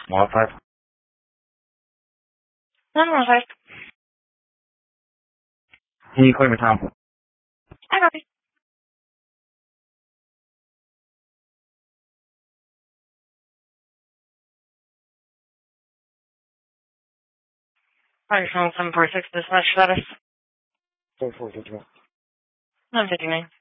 What type? No, no, sorry. Can you call me Tom? I copy. Sorry, phone 746, dispatch status. 4451. 959.